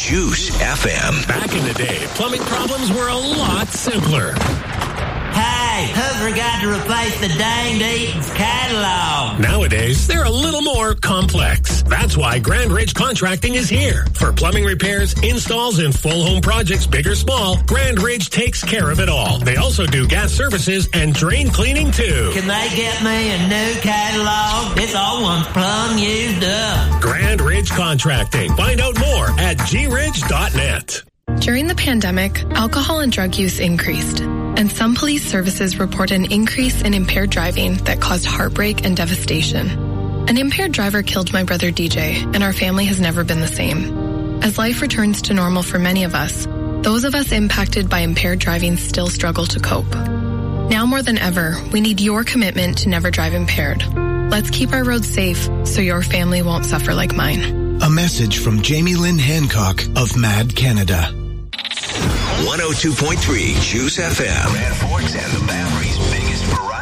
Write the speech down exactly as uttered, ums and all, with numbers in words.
Juice F M. Back in the day, plumbing problems were a lot simpler. Hey, who forgot to replace the danged Eaton's catalog? Nowadays, they're a little more complex. That's why Grand Ridge Contracting is here. For plumbing repairs, installs, and full home projects, big or small, Grand Ridge takes care of it all. They also do gas services and drain cleaning, too. Can they get me a new catalog? This old one's plumb used up. Grand Ridge Contracting. Find out more at g ridge dot net. During the pandemic, alcohol and drug use increased, and some police services report an increase in impaired driving that caused heartbreak and devastation. An impaired driver killed my brother D J, and our family has never been the same. As life returns to normal for many of us, those of us impacted by impaired driving still struggle to cope. Now more than ever, we need your commitment to never drive impaired. Let's keep our roads safe so your family won't suffer like mine. A message from Jamie Lynn Hancock of Mad Canada. one oh two point three Juice F M. Grand Forks and the Bowery's biggest variety.